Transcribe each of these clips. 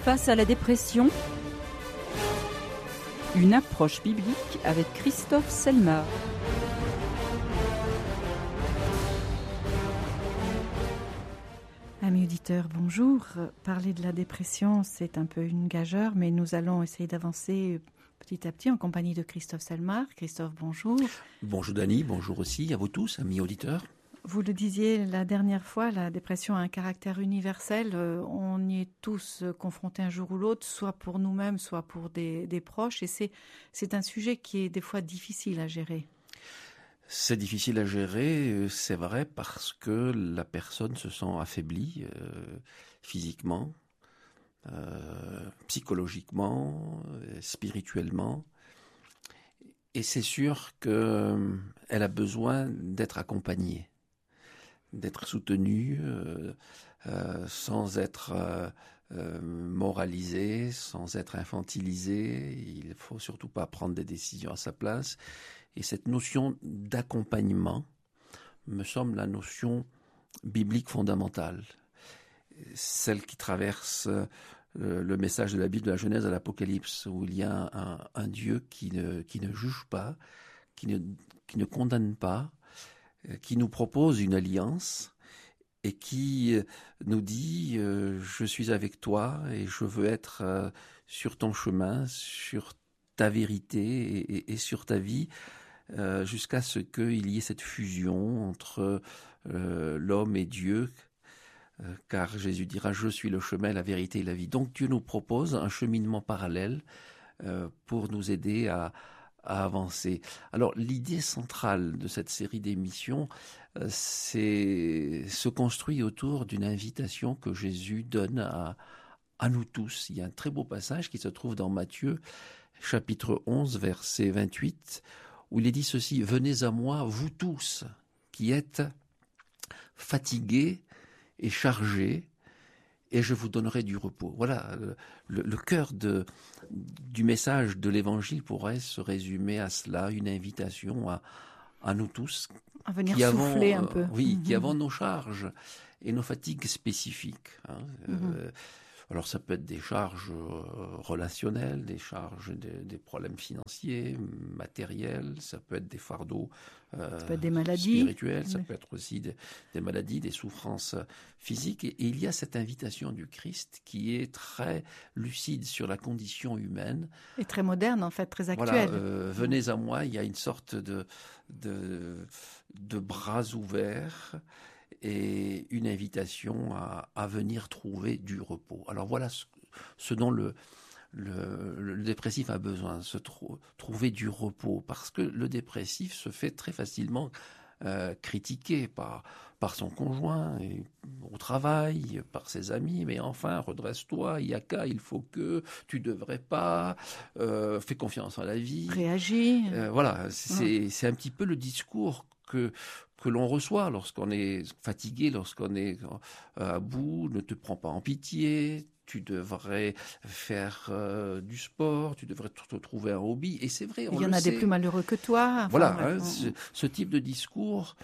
Face à la dépression, une approche biblique avec Christophe Selmar. Amis auditeurs, bonjour. Parler de la dépression, c'est un peu une gageure, mais nous allons essayer d'avancer petit à petit en compagnie de Christophe Selmar. Christophe, bonjour. Bonjour Dany, bonjour aussi à vous tous, amis auditeurs. Vous le disiez la dernière fois, la dépression a un caractère universel. On y est tous confrontés un jour ou l'autre, soit pour nous-mêmes, soit pour des proches. Et c'est un sujet qui est des fois difficile à gérer. C'est difficile à gérer, c'est vrai, parce que la personne se sent affaiblie physiquement, psychologiquement, spirituellement. Et c'est sûr qu'elle a besoin d'être accompagnée, d'être soutenue, sans être moralisée, sans être infantilisée. Il ne faut surtout pas prendre des décisions à sa place. Et cette notion d'accompagnement me semble la notion biblique fondamentale, celle qui traverse le message de la Bible, de la Genèse à l'Apocalypse, où il y a un Dieu qui ne juge pas, qui ne condamne pas, qui nous propose une alliance et qui nous dit je suis avec toi et je veux être sur ton chemin, sur ta vérité et sur ta vie, jusqu'à ce qu'il y ait cette fusion entre l'homme et Dieu, car Jésus dira « Je suis le chemin, la vérité et la vie ». Donc Dieu nous propose un cheminement parallèle pour nous aider à avancer. Alors l'idée centrale de cette série d'émissions, se construit autour d'une invitation que Jésus donne à nous tous. Il y a un très beau passage qui se trouve dans Matthieu, chapitre 11, verset 28, où il est dit ceci: « Venez à moi, vous tous qui êtes fatigués et chargés, et je vous donnerai du repos. » Voilà, le cœur du message de l'Évangile pourrait se résumer à cela, une invitation à nous tous à venir souffler un peu. Qui avons nos charges et nos fatigues spécifiques. Alors ça peut être des charges relationnelles, des charges des problèmes financiers, matériels, ça peut être des fardeaux ça peut être des maladies spirituelles, ça peut être aussi des maladies, des souffrances physiques. Et il y a cette invitation du Christ qui est très lucide sur la condition humaine. Et très moderne en fait, très actuelle. Voilà, venez à moi, il y a une sorte de bras ouverts et une invitation à venir trouver du repos. Alors voilà ce dont le dépressif a besoin, trouver du repos, parce que le dépressif se fait très facilement critiquer par son conjoint, et au travail, par ses amis. Mais enfin, redresse-toi, il y a qu'à, il faut que, tu devrais pas, fais confiance en la vie. Réagis. Voilà, c'est un petit peu le discours que l'on reçoit lorsqu'on est fatigué, lorsqu'on est à bout. Ne te prends pas en pitié, tu devrais faire du sport, tu devrais te trouver un hobby. Et c'est vrai, on le sait. Il y en a des plus malheureux que toi. Enfin, voilà, ce type de discours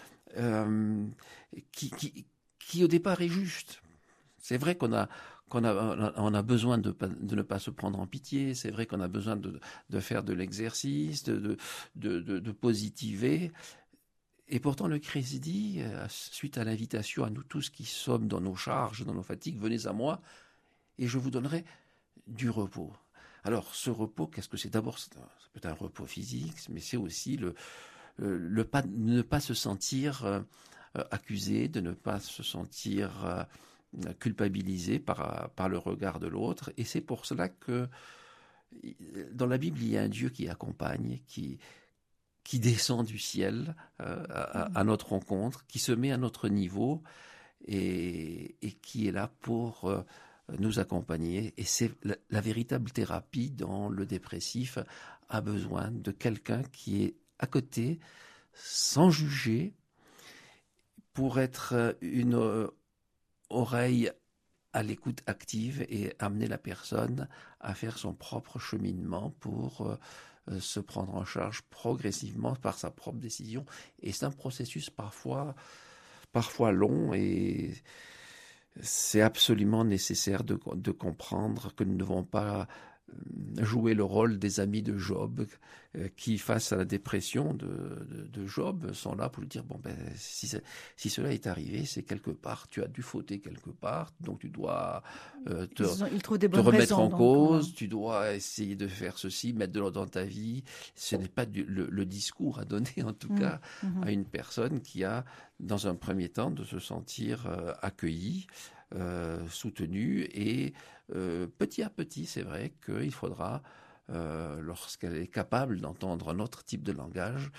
qui au départ est juste. C'est vrai qu'on a besoin de ne pas se prendre en pitié. C'est vrai qu'on a besoin de faire de l'exercice, de positiver. Et pourtant, le Christ dit, suite à l'invitation à nous tous qui sommes dans nos charges, dans nos fatigues, venez à moi et je vous donnerai du repos. Alors, ce repos, qu'est-ce que c'est? D'abord, ça peut être un repos physique, mais c'est aussi ne pas se sentir accusé, de ne pas se sentir culpabilisé par le regard de l'autre. Et c'est pour cela que dans la Bible, il y a un Dieu qui accompagne, qui descend du ciel à notre rencontre, qui se met à notre niveau et qui est là pour nous accompagner. Et c'est la véritable thérapie dont le dépressif a besoin, de quelqu'un qui est à côté, sans juger, pour être une oreille à l'écoute active et amener la personne à faire son propre cheminement pour se prendre en charge progressivement par sa propre décision. Et c'est un processus parfois long et c'est absolument nécessaire de comprendre que nous ne devons pas jouer le rôle des amis de Job qui, face à la dépression de Job, sont là pour lui dire bon, si cela est arrivé, c'est quelque part, tu as dû fauter quelque part, donc tu dois te remettre en cause, tu dois essayer de faire ceci, mettre de l'ordre dans ta vie. Ce n'est pas le discours à donner, en tout cas, à une personne qui a, dans un premier temps, de se sentir accueillie, soutenue et petit à petit, c'est vrai qu'il faudra, lorsqu'elle est capable d'entendre un autre type de langage,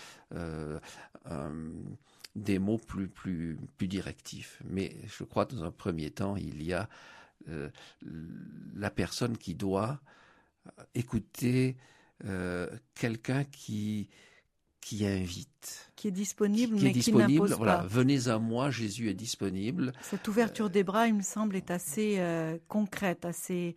des mots plus directifs. Mais je crois que dans un premier temps, il y a la personne qui doit écouter quelqu'un qui invite. Qui est disponible, mais qui n'impose pas. Venez à moi, Jésus est disponible. Cette ouverture des bras, il me semble, est assez concrète, assez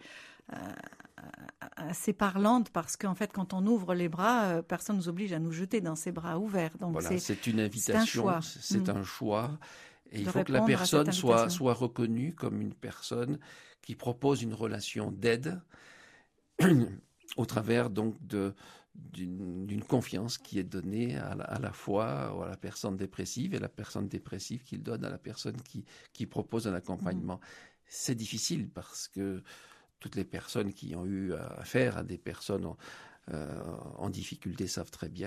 parlante, parce qu'en fait, quand on ouvre les bras, personne ne nous oblige à nous jeter dans ses bras ouverts. Donc c'est une invitation, c'est un choix. Et il faut que la personne soit reconnue comme une personne qui propose une relation d'aide au travers donc d'une confiance qui est donnée à la fois à la personne dépressive et la personne dépressive qu'il donne à la personne qui propose un accompagnement. C'est difficile parce que toutes les personnes qui ont eu affaire à des personnes en difficulté savent très bien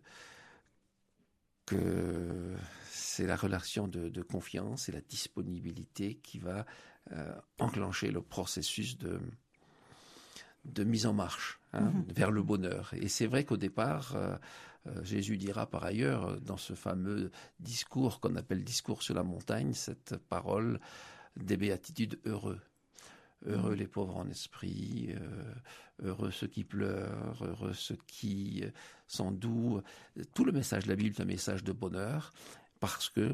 que c'est la relation de confiance et la disponibilité qui va enclencher le processus de mise en marche vers le bonheur. Et c'est vrai qu'au départ, Jésus dira par ailleurs, dans ce fameux discours qu'on appelle discours sur la montagne, cette parole des béatitudes heureux. Heureux les pauvres en esprit, heureux ceux qui pleurent, heureux ceux qui sont doux. Tout le message de la Bible est un message de bonheur parce que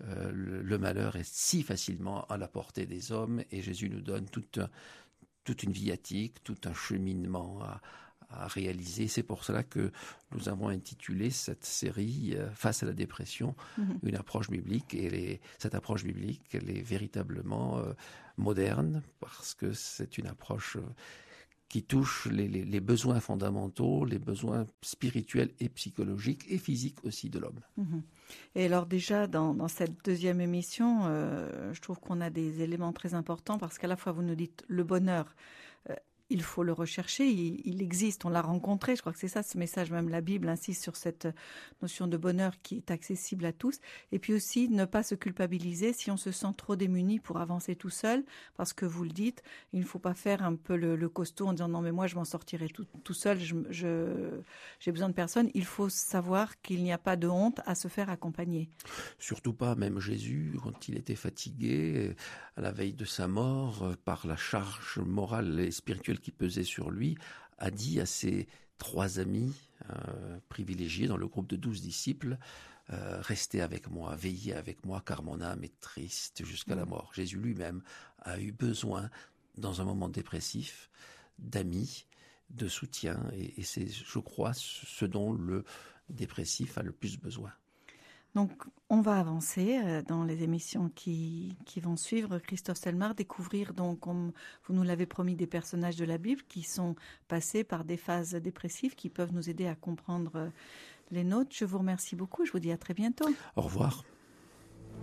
le malheur est si facilement à la portée des hommes et Jésus nous donne toute une viatique, tout un cheminement à réaliser. C'est pour cela que nous avons intitulé cette série « Face à la dépression », une approche biblique. Et cette approche biblique, elle est véritablement moderne parce que c'est une approche qui touche les besoins fondamentaux, les besoins spirituels et psychologiques et physiques aussi de l'homme. Et alors déjà, dans cette deuxième émission, je trouve qu'on a des éléments très importants parce qu'à la fois, vous nous dites le bonheur, il faut le rechercher, il existe, on l'a rencontré. Je crois que c'est ça ce message, même la Bible insiste sur cette notion de bonheur qui est accessible à tous. Et puis aussi, ne pas se culpabiliser si on se sent trop démuni pour avancer tout seul, parce que vous le dites, il ne faut pas faire un peu le costaud en disant non mais moi je m'en sortirai tout seul, j'ai besoin de personne. Il faut savoir qu'il n'y a pas de honte à se faire accompagner. Surtout pas, même Jésus, quand il était fatigué, à la veille de sa mort, par la charge morale et spirituelle qui pesait sur lui, a dit à ses 3 amis privilégiés dans le groupe de 12 disciples, restez avec moi, veillez avec moi, car mon âme est triste jusqu'à la mort. Jésus lui-même a eu besoin, dans un moment dépressif, d'amis, de soutien, et c'est, je crois, ce dont le dépressif a le plus besoin. Donc, on va avancer dans les émissions qui vont suivre. Christophe Selmar, découvrir, donc, comme vous nous l'avez promis, des personnages de la Bible qui sont passés par des phases dépressives qui peuvent nous aider à comprendre les nôtres. Je vous remercie beaucoup. Je vous dis à très bientôt. Au revoir.